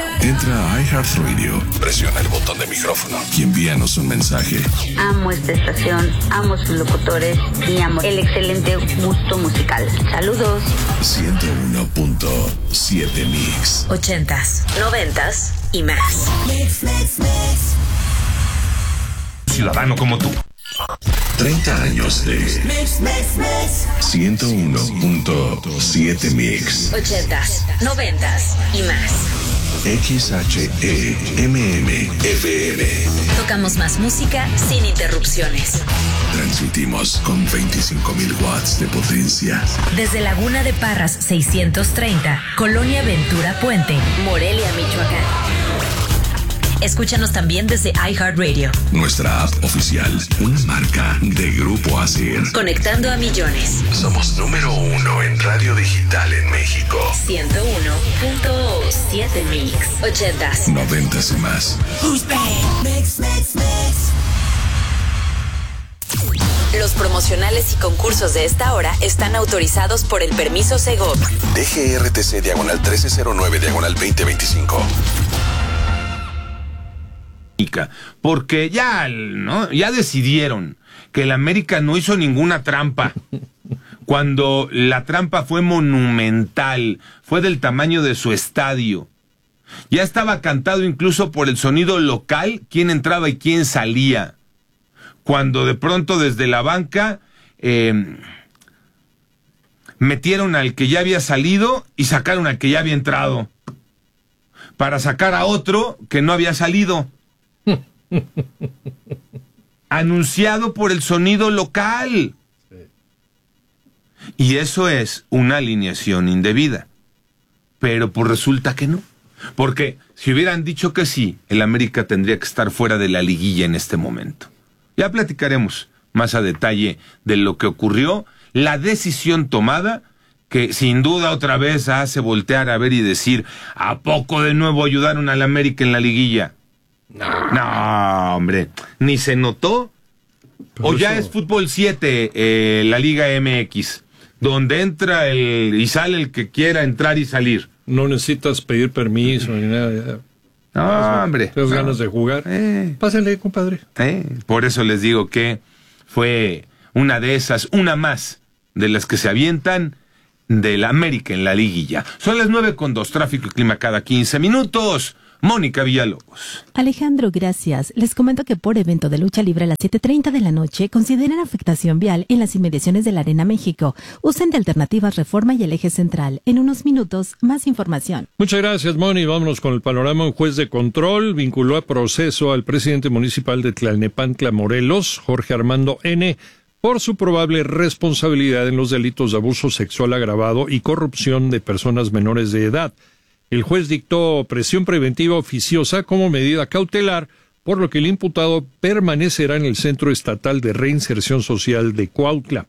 Entra a iHeartRadio, presiona el botón de micrófono y envíanos un mensaje. Amo esta estación, amo sus locutores y amo el excelente gusto musical. Saludos. 101.7 Mix. 80s, 90s y más. Ciudadano como tú. 30 años de 101.7 Mix. 80s, 90s y más. XHEMM-FM. Tocamos más música sin interrupciones. Transmitimos con 25,000 watts de potencia. Desde Laguna de Parras 630, Colonia Ventura Puente, Morelia, Michoacán. Escúchanos también desde iHeartRadio. Nuestra app oficial, una marca de Grupo ASIR. Conectando a millones. Somos número 1 en radio digital en México. 101.7 Mix. 80s, 90s y más. Los promocionales y concursos de esta hora están autorizados por el permiso Segov. DGRTC /1309/2025. Porque ya decidieron que el América no hizo ninguna trampa. Cuando la trampa fue monumental, fue del tamaño de su estadio. Ya estaba cantado incluso por el sonido local quién entraba y quién salía. Cuando de pronto desde la banca metieron al que ya había salido y sacaron al que ya había entrado, para sacar a otro que no había salido. Anunciado por el sonido local. Y eso es una alineación indebida. Pero pues resulta que no. Porque si hubieran dicho que sí, el América tendría que estar fuera de la liguilla en este momento. Ya platicaremos más a detalle de lo que ocurrió, la decisión tomada, que sin duda otra vez hace voltear a ver y decir, ¿a poco de nuevo ayudaron al América en la liguilla? No, hombre, ni se notó. O ya es fútbol 7, la Liga MX, donde entra y sale el que quiera entrar y salir. No necesitas pedir permiso ni nada. No, hombre. ¿Tienes ganas de jugar? Pásenle, compadre. Por eso les digo que fue una de esas, una más de las que se avientan del América en la liguilla. Son las 9:02, tráfico y clima cada 15 minutos. Mónica Villalobos. Alejandro, gracias. Les comento que por evento de lucha libre a las 7:30 de la noche consideran afectación vial en las inmediaciones de la Arena México. Usen de alternativas Reforma y el Eje Central. En unos minutos, más información. Muchas gracias, Moni. Vámonos con el panorama. Un juez de control vinculó a proceso al presidente municipal de Tlalnepantla, Morelos, Jorge Armando N., por su probable responsabilidad en los delitos de abuso sexual agravado y corrupción de personas menores de edad. El juez dictó prisión preventiva oficiosa como medida cautelar, por lo que el imputado permanecerá en el Centro Estatal de Reinserción Social de Cuautla.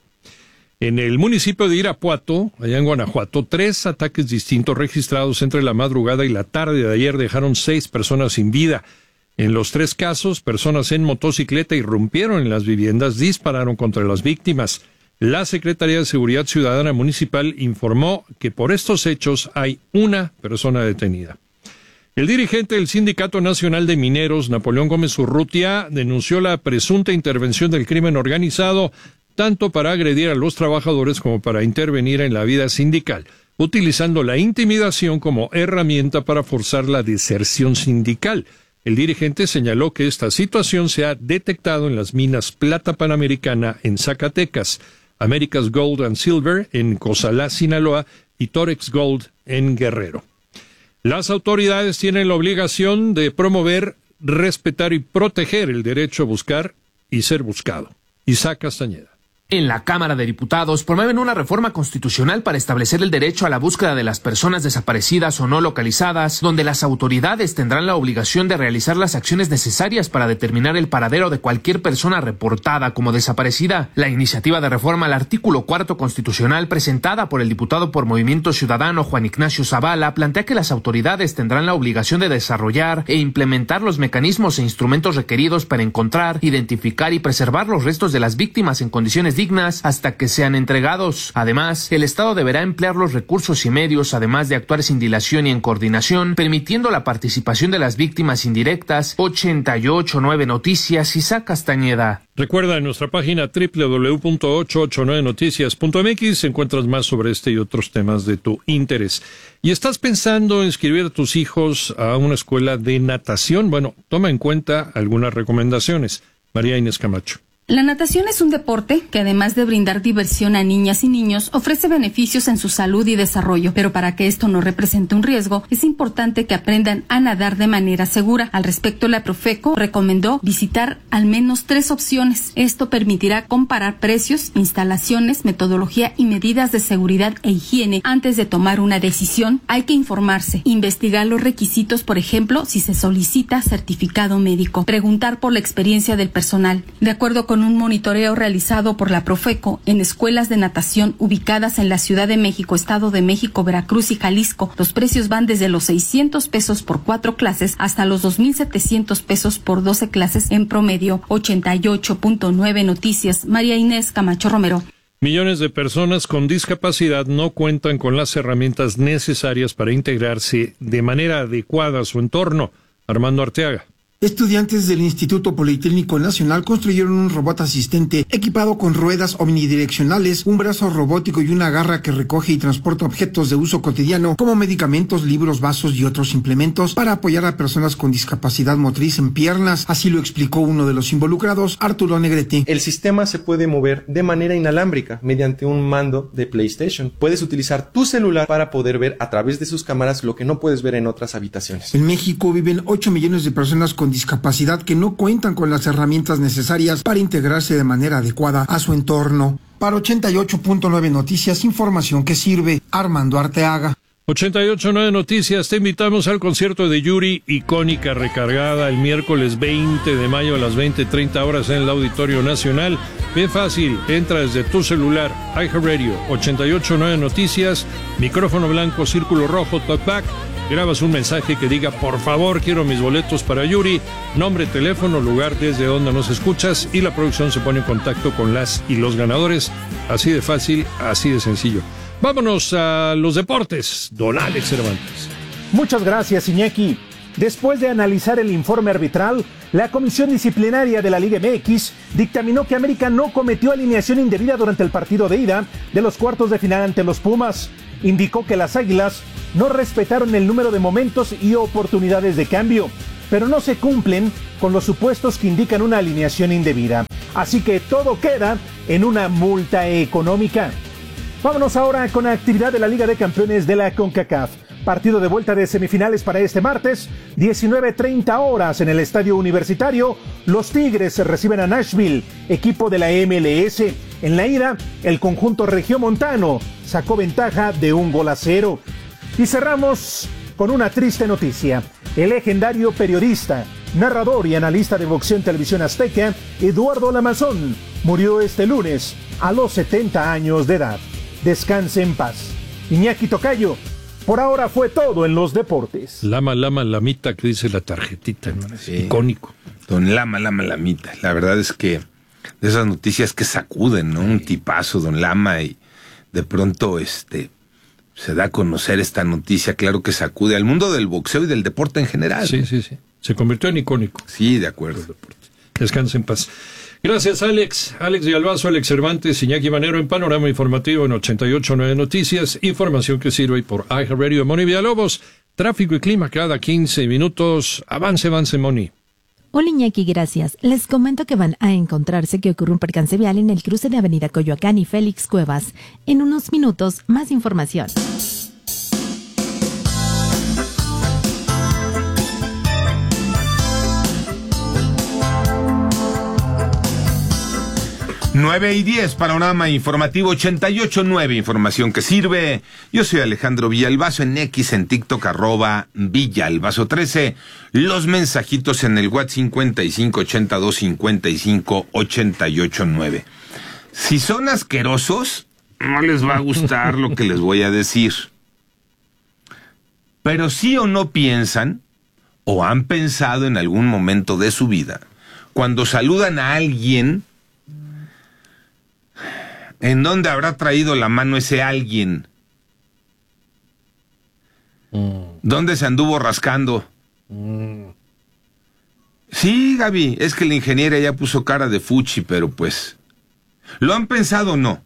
En el municipio de Irapuato, allá en Guanajuato, 3 ataques distintos registrados entre la madrugada y la tarde de ayer dejaron 6 personas sin vida. En los 3 casos, personas en motocicleta irrumpieron en las viviendas, dispararon contra las víctimas. La Secretaría de Seguridad Ciudadana Municipal informó que por estos hechos hay una persona detenida. El dirigente del Sindicato Nacional de Mineros, Napoleón Gómez Urrutia, denunció la presunta intervención del crimen organizado, tanto para agredir a los trabajadores como para intervenir en la vida sindical, utilizando la intimidación como herramienta para forzar la deserción sindical. El dirigente señaló que esta situación se ha detectado en las minas Plata Panamericana en Zacatecas, America's Gold and Silver en Cozalá, Sinaloa, y Torex Gold en Guerrero. Las autoridades tienen la obligación de promover, respetar y proteger el derecho a buscar y ser buscado. Isaac Castañeda. En la Cámara de Diputados promueven una reforma constitucional para establecer el derecho a la búsqueda de las personas desaparecidas o no localizadas, donde las autoridades tendrán la obligación de realizar las acciones necesarias para determinar el paradero de cualquier persona reportada como desaparecida. La iniciativa de reforma al artículo 4 constitucional presentada por el diputado por Movimiento Ciudadano Juan Ignacio Zavala plantea que las autoridades tendrán la obligación de desarrollar e implementar los mecanismos e instrumentos requeridos para encontrar, identificar y preservar los restos de las víctimas en condiciones dignas hasta que sean entregados. Además, el Estado deberá emplear los recursos y medios, además de actuar sin dilación y en coordinación, permitiendo la participación de las víctimas indirectas. 889 Noticias, Isaac Castañeda. Recuerda, en nuestra página www.889noticias.mx encuentras más sobre este y otros temas de tu interés. ¿Y estás pensando en inscribir a tus hijos a una escuela de natación? Bueno, toma en cuenta algunas recomendaciones. María Inés Camacho. La natación es un deporte que, además de brindar diversión a niñas y niños, ofrece beneficios en su salud y desarrollo, pero para que esto no represente un riesgo, es importante que aprendan a nadar de manera segura. Al respecto, la Profeco recomendó visitar al menos 3 opciones. Esto permitirá comparar precios, instalaciones, metodología y medidas de seguridad e higiene antes de tomar una decisión. Hay que informarse, investigar los requisitos, por ejemplo, si se solicita certificado médico, preguntar por la experiencia del personal. De acuerdo con un monitoreo realizado por la Profeco en escuelas de natación ubicadas en la Ciudad de México, Estado de México, Veracruz y Jalisco, los precios van desde los 600 pesos por 4 clases hasta los 2,700 pesos por 12 clases en promedio. 88.9 Noticias, María Inés Camacho Romero. Millones de personas con discapacidad no cuentan con las herramientas necesarias para integrarse de manera adecuada a su entorno. Armando Arteaga. Estudiantes del Instituto Politécnico Nacional construyeron un robot asistente equipado con ruedas omnidireccionales, un brazo robótico y una garra que recoge y transporta objetos de uso cotidiano como medicamentos, libros, vasos y otros implementos para apoyar a personas con discapacidad motriz en piernas. Así lo explicó uno de los involucrados, Arturo Negrete. El sistema se puede mover de manera inalámbrica mediante un mando de PlayStation. Puedes utilizar tu celular para poder ver a través de sus cámaras lo que no puedes ver en otras habitaciones. En México viven 8 millones de personas con discapacidad que no cuentan con las herramientas necesarias para integrarse de manera adecuada a su entorno. Para 88.9 Noticias, información que sirve. Armando Arteaga. 88.9 Noticias, te invitamos al concierto de Yuri, icónica recargada, el miércoles 20 de mayo a las 20:30 horas en el Auditorio Nacional. Bien fácil, entra desde tu celular, iHeartRadio, 88.9 Noticias, micrófono blanco, círculo rojo, talkback. Grabas un mensaje que diga, por favor, quiero mis boletos para Yuri, nombre, teléfono, lugar desde donde nos escuchas, y la producción se pone en contacto con las y los ganadores. Así de fácil, así de sencillo. Vámonos a los deportes. Don Alex Cervantes. Muchas gracias, Iñaki. Después de analizar el informe arbitral, la Comisión Disciplinaria de la Liga MX dictaminó que América no cometió alineación indebida durante el partido de ida de los cuartos de final ante los Pumas. Indicó que las Águilas no respetaron el número de momentos y oportunidades de cambio, pero no se cumplen con los supuestos que indican una alineación indebida. Así que todo queda en una multa económica. Vámonos ahora con la actividad de la Liga de Campeones de la CONCACAF. Partido de vuelta de semifinales para este martes, 19:30 horas en el Estadio Universitario. Los Tigres reciben a Nashville, equipo de la MLS. En la ida, el conjunto regiomontano sacó ventaja de 1-0. Y cerramos con una triste noticia. El legendario periodista, narrador y analista de boxeo en Televisión Azteca, Eduardo Lamazón, murió este lunes a los 70 años de edad. Descanse en paz. Iñaki Tocayo, por ahora fue todo en los deportes. Lama, lamita, que dice la tarjetita, ¿no? Sí. Icónico. Don Lama, lamita. La verdad es que de esas noticias que sacuden, ¿no? Un tipazo, Don Lama, y de pronto se da a conocer esta noticia, claro que sacude al mundo del boxeo y del deporte en general. Sí, sí. Se convirtió en icónico. Sí, de acuerdo. Descanse en paz. Gracias, Alex. Alex Villalbazo, Alex Cervantes, Iñaki Manero en Panorama Informativo en 88.9 Noticias. Información que sirve por iHeartRadio. Moni Villalobos, tráfico y clima cada 15 minutos. Avance, Moni. Hola, Iñaki, gracias. Les comento que van a encontrarse que ocurre un percance vial en el cruce de Avenida Coyoacán y Félix Cuevas. En unos minutos, más información. Nueve y 10, Panorama Informativo 88.9, información que sirve. Yo soy Alejandro Villalbazo, en X, en TikTok, @Villalbazo13. Los mensajitos en el WhatsApp 5582558889. Si son asquerosos, no les va a gustar lo que les voy a decir. Pero sí o no piensan, o han pensado en algún momento de su vida, cuando saludan a alguien ¿En dónde habrá traído la mano ese alguien? ¿Dónde se anduvo rascando? Sí, Gaby, es que la ingeniera ya puso cara de fuchi, pero pues... ¿Lo han pensado o no?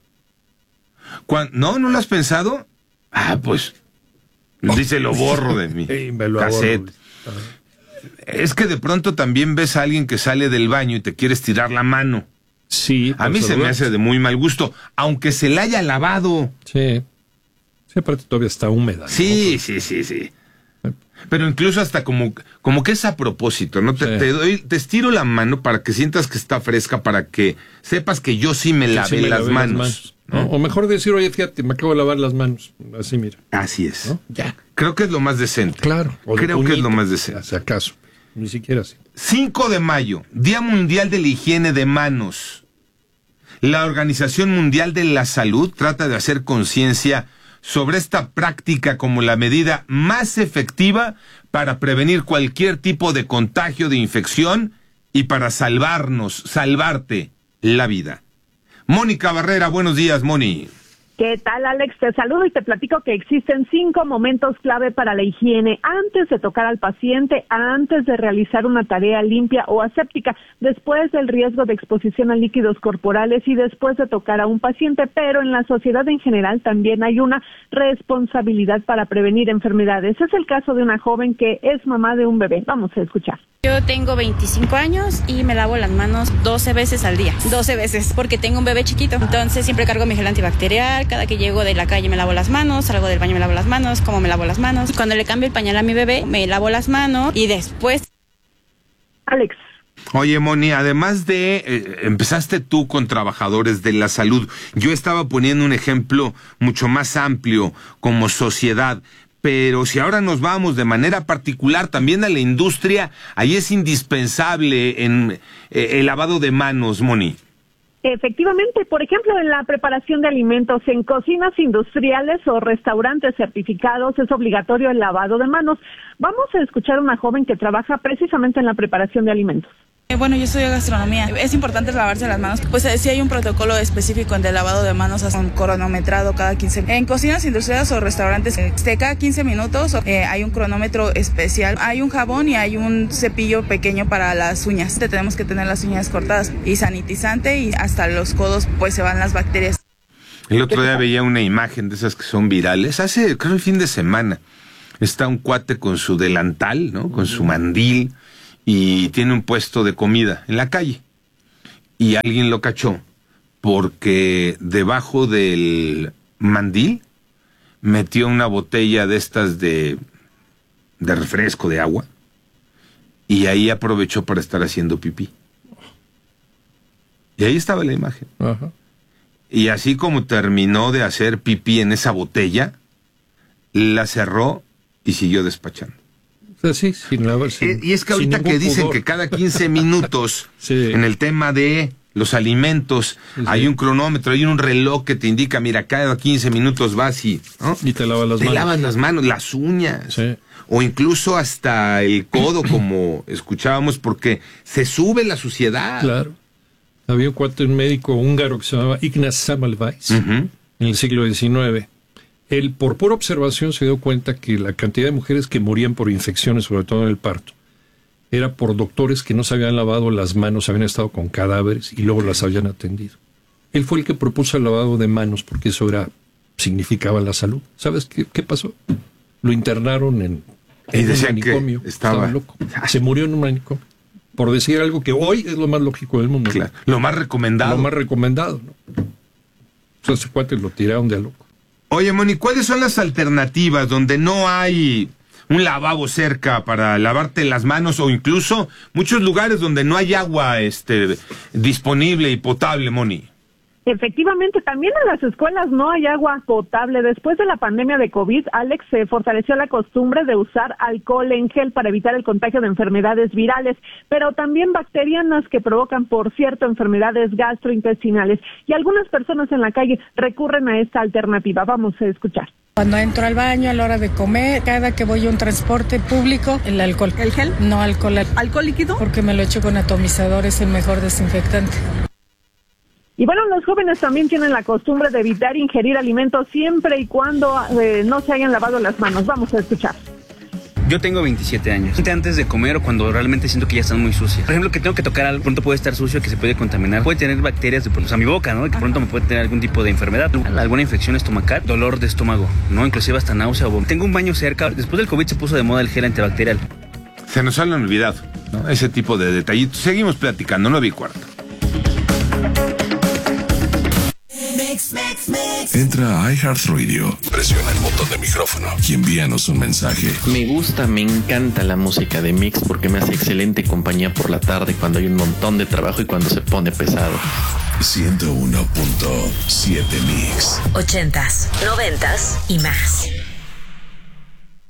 ¿No lo has pensado? Ah, pues... Dice, lo borro de mi cassette. Es que de pronto también ves a alguien que sale del baño y te quieres tirar la mano. Sí. A mí se me hace de muy mal gusto, aunque se la haya lavado. Sí. Sí, aparte todavía está húmeda, ¿no? Sí. Pero incluso hasta como que es a propósito, ¿no? Te estiro la mano para que sientas que está fresca, para que sepas que yo sí me lavé las manos. ¿No? O mejor decir, oye, fíjate, me acabo de lavar las manos. Así, mira. Así es. ¿No? Ya. Creo que es lo más decente. Claro. Creo que es lo más decente. Si acaso. Ni siquiera así. 5 de mayo, Día Mundial de la Higiene de Manos. La Organización Mundial de la Salud trata de hacer conciencia sobre esta práctica como la medida más efectiva para prevenir cualquier tipo de contagio de infección y para salvarte la vida. Mónica Barrera, buenos días, Moni. ¿Qué tal, Alex? Te saludo y te platico que existen 5 momentos clave para la higiene antes de tocar al paciente, antes de realizar una tarea limpia o aséptica, después del riesgo de exposición a líquidos corporales y después de tocar a un paciente, pero en la sociedad en general también hay una responsabilidad para prevenir enfermedades. Es el caso de una joven que es mamá de un bebé. Vamos a escuchar. Yo tengo 25 años y me lavo las manos 12 veces al día. 12 veces, porque tengo un bebé chiquito. Entonces siempre cargo mi gel antibacterial. Cada que llego de la calle me lavo las manos, salgo del baño me lavo las manos, como me lavo las manos. Cuando le cambio el pañal a mi bebé, me lavo las manos y después... Alex. Oye, Moni, además de... empezaste tú con trabajadores de la salud. Yo estaba poniendo un ejemplo mucho más amplio como sociedad. Pero si ahora nos vamos de manera particular también a la industria, ahí es indispensable en el lavado de manos, Moni. Efectivamente, por ejemplo, en la preparación de alimentos en cocinas industriales o restaurantes certificados es obligatorio el lavado de manos. Vamos a escuchar a una joven que trabaja precisamente en la preparación de alimentos. Bueno, yo estudio gastronomía. Es importante lavarse las manos. Pues sí hay un protocolo específico de lavado de manos con cronometrado cada 15 minutos. En cocinas industriales o restaurantes, cada 15 minutos hay un cronómetro especial. Hay un jabón y hay un cepillo pequeño para las uñas. Tenemos que tener las uñas cortadas y sanitizante y hasta los codos pues se van las bacterias. El otro día veía una imagen de esas que son virales. Creo el fin de semana. Está un cuate con su delantal, ¿no? Con su mandil. Y tiene un puesto de comida en la calle. Y alguien lo cachó porque debajo del mandil metió una botella de estas de refresco, de agua. Y ahí aprovechó para estar haciendo pipí. Y ahí estaba la imagen. Ajá. Y así como terminó de hacer pipí en esa botella, la cerró y siguió despachando. Sí, y es que ahorita que dicen que cada 15 minutos sí. En el tema de los alimentos sí. Hay un cronómetro, hay un reloj que te indica, mira, cada 15 minutos vas y... ¿no? Y te lavas las manos. Te lavas las manos, las uñas. Sí. O incluso hasta el codo, como escuchábamos, porque se sube la suciedad. Claro. Había un médico húngaro que se llamaba Ignaz Semmelweis en el siglo XIX. Él, por pura observación, se dio cuenta que la cantidad de mujeres que morían por infecciones, sobre todo en el parto, era por doctores que no se habían lavado las manos, habían estado con cadáveres y luego las habían atendido. Él fue el que propuso el lavado de manos porque eso significaba la salud. ¿Sabes qué pasó? Lo internaron en un manicomio. Estaba loco. Se murió en un manicomio. Por decir algo que hoy es lo más lógico del mundo. Claro. Lo más recomendado. Lo más recomendado, ¿no? Entonces, ese cuate lo tiraron de a loco. Oye, Moni, ¿cuáles son las alternativas donde no hay un lavabo cerca para lavarte las manos o incluso muchos lugares donde no hay agua disponible y potable, Moni? Efectivamente, también en las escuelas no hay agua potable. Después de la pandemia de COVID, Alex, se fortaleció la costumbre de usar alcohol en gel para evitar el contagio de enfermedades virales, pero también bacterianas que provocan, por cierto, enfermedades gastrointestinales. Y algunas personas en la calle recurren a esta alternativa. Vamos a escuchar. Cuando entro al baño, a la hora de comer, cada que voy a un transporte público, el alcohol. ¿El gel? No, alcohol. ¿Alcohol líquido? Porque me lo echo con atomizador, es el mejor desinfectante. Y bueno, los jóvenes también tienen la costumbre de evitar ingerir alimentos siempre y cuando no se hayan lavado las manos. Vamos a escuchar. Yo tengo 27 años. Antes de comer o cuando realmente siento que ya están muy sucias. Por ejemplo, que tengo que tocar algo, pronto puede estar sucio, que se puede contaminar. Puede tener bacterias de pronto a mi boca, ¿no? Que pronto me puede tener algún tipo de enfermedad. Alguna infección estomacal, dolor de estómago, ¿no? Inclusive hasta náusea o vómito. Tengo un baño cerca. Después del COVID se puso de moda el gel antibacterial. Se nos han olvidado, ¿no? Ese tipo de detallitos. Seguimos platicando, 9:15. Entra a iHeartRadio, presiona el botón de micrófono y envíanos un mensaje. Me gusta, me encanta la música de Mix porque me hace excelente compañía por la tarde cuando hay un montón de trabajo y cuando se pone pesado. 101.7 Mix. 80s, 90s y más.